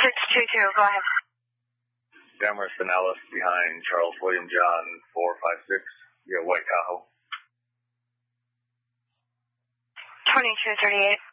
622, go ahead. Dameron Spinellis behind Charles William John 456, White Tahoe. 2238.